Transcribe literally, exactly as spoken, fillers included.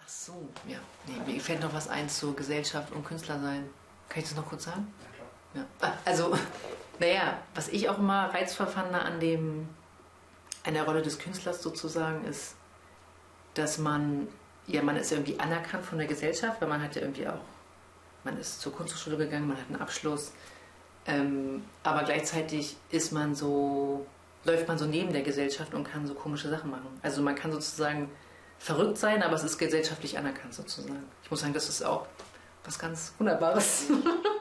Ach so, ja. Nee, mir fällt noch was ein zu Gesellschaft und Künstler sein. Kann ich das noch kurz sagen? Ja, klar. Ja. Also, naja, was ich auch immer reizvoll fand an dem, an der Rolle des Künstlers sozusagen ist, dass man, ja, man ist irgendwie anerkannt von der Gesellschaft, weil man hat ja irgendwie auch, man ist zur Kunsthochschule gegangen, man hat einen Abschluss, ähm, aber gleichzeitig ist man so, läuft man so neben der Gesellschaft und kann so komische Sachen machen. Also man kann sozusagen verrückt sein, aber es ist gesellschaftlich anerkannt sozusagen. Ich muss sagen, das ist auch was ganz Wunderbares.